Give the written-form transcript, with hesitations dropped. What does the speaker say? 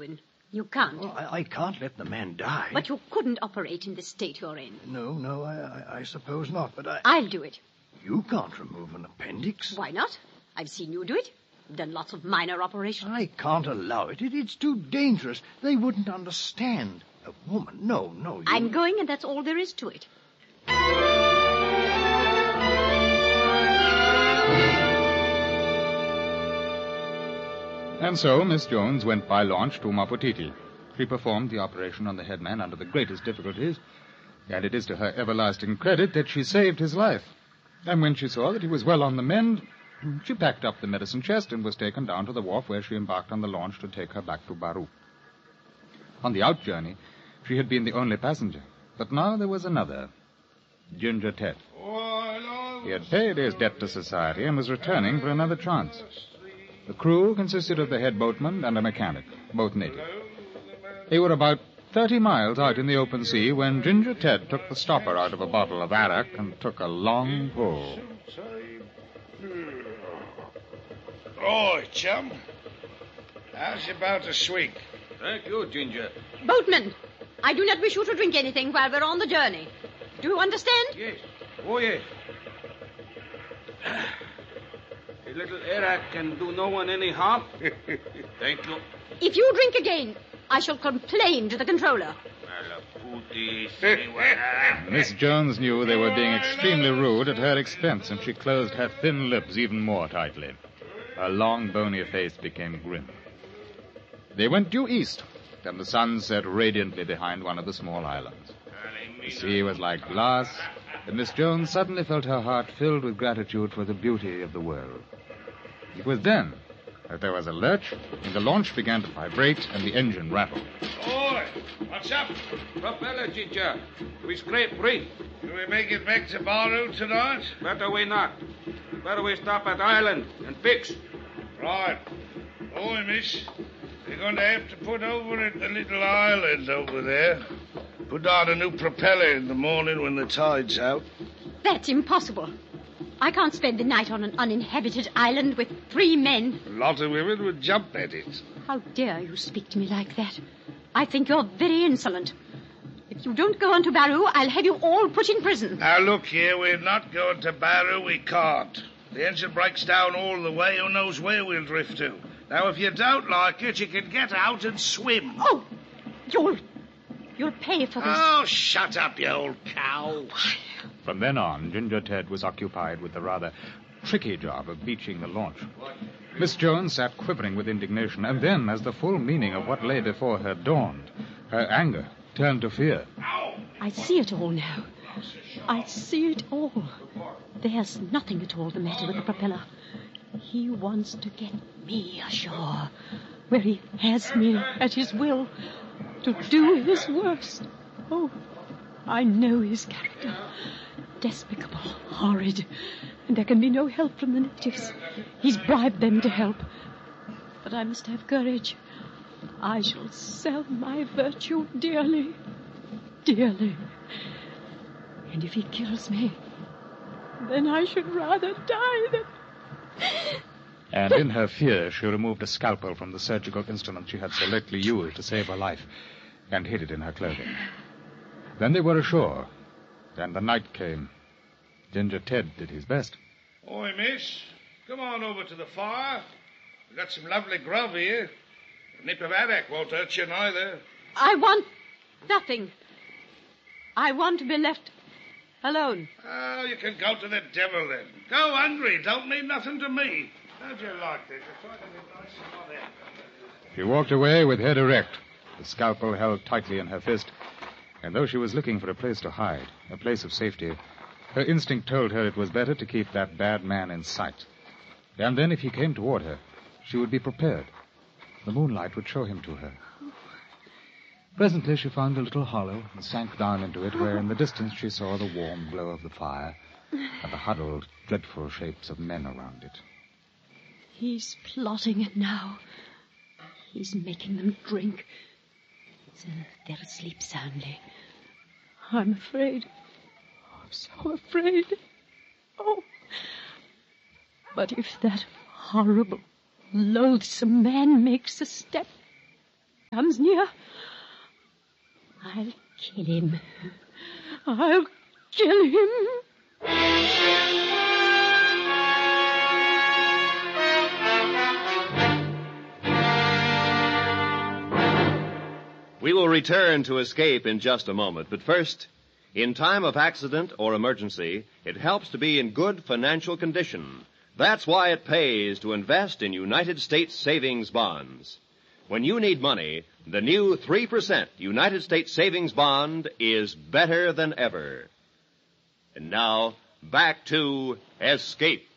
Owen. You can't. Well, I can't let the man die. But you couldn't operate in the state you're in. No, I suppose not, but I'll do it. You can't remove an appendix. Why not? I've seen you do it. You've done lots of minor operations. I can't allow it. It's too dangerous. They wouldn't understand. A woman, no. I'm going, and that's all there is to it. And so Miss Jones went by launch to Mapotiti. She performed the operation on the headman under the greatest difficulties, and it is to her everlasting credit that she saved his life. And when she saw that he was well on the mend, she packed up the medicine chest and was taken down to the wharf where she embarked on the launch to take her back to Baru. On the out journey, she had been the only passenger, but now there was another, Ginger Ted. He had paid his debt to society and was returning for another chance. The crew consisted of the head boatman and a mechanic, both native. They were about 30 miles out in the open sea when Ginger Ted took the stopper out of a bottle of arak and took a long pull. Oh, chum. How's you about to swing? Thank you, Ginger. Boatman, I do not wish you to drink anything while we're on the journey. Do you understand? Yes. Oh, yes. A little arak can do no one any harm. Thank you. If you drink again, I shall complain to the controller. Miss Jones knew they were being extremely rude at her expense, and she closed her thin lips even more tightly. Her long, bony face became grim. They went due east, and the sun set radiantly behind one of the small islands. The sea was like glass, and Miss Jones suddenly felt her heart filled with gratitude for the beauty of the world. It was then that there was a lurch, and the launch began to vibrate, and the engine rattled. Oi, what's up? Propeller, Ginger. We scrape free. Do we make it back to Baru tonight? Better we not. Better we stop at island and fix. Right. Oi, miss. You're going to have to put over at the little island over there. Put on a new propeller in the morning when the tide's out. That's impossible. I can't spend the night on an uninhabited island with 3 men. A lot of women would jump at it. How dare you speak to me like that? I think you're very insolent. If you don't go on to Baru, I'll have you all put in prison. Now, look here, we're not going to Baru. We can't. The engine breaks down all the way. Who knows where we'll drift to? Now, if you don't like it, you can get out and swim. Oh, you'll pay for this. Oh, shut up, you old cow. From then on, Ginger Ted was occupied with the rather tricky job of beaching the launch. Miss Jones sat quivering with indignation, and then, as the full meaning of what lay before her dawned, her anger turned to fear. I see it all now. I see it all. There's nothing at all the matter with the propeller. He wants to get me ashore, where he has me at his will, to do his worst. Oh, I know his character. Despicable, horrid, and there can be no help from the natives. He's bribed them to help. But I must have courage. I shall sell my virtue dearly, dearly. And if he kills me, then I should rather die than... And in her fear, she removed a scalpel from the surgical instrument she had so lately used to save her life and hid it in her clothing. Then they were ashore, and the night came. Ginger Ted did his best. Oi, miss, come on over to the fire. We've got some lovely grub here. A nip of arak won't hurt you neither. I want nothing. I want to be left alone. Oh, you can go to the devil then. Go hungry. Don't mean nothing to me. How'd you like this? You're trying to be nice and not there. She walked away with head erect, the scalpel held tightly in her fist, and though she was looking for a place to hide, a place of safety, her instinct told her it was better to keep that bad man in sight. And then if he came toward her, she would be prepared. The moonlight would show him to her. Presently she found a little hollow and sank down into it, where in the distance she saw the warm glow of the fire and the huddled, dreadful shapes of men around it. He's plotting it now. He's making them drink, so they'll sleep soundly. I'm afraid. I'm so afraid. Oh. But if that horrible, loathsome man makes a step, comes near, I'll kill him. I'll kill him. We will return to Escape in just a moment, but first, in time of accident or emergency, it helps to be in good financial condition. That's why it pays to invest in United States savings bonds. When you need money, the new 3% United States savings bond is better than ever. And now, back to Escape.